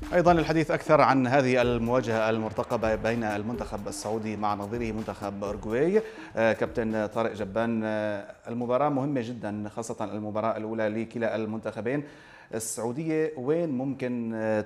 أيضا الحديث أكثر عن هذه المواجهة المرتقبة بين المنتخب السعودي مع نظيره منتخب أورجواي. كابتن طارق جبان، المباراة مهمة جدا، خاصة المباراة الأولى لكلا المنتخبين. السعودية وين ممكن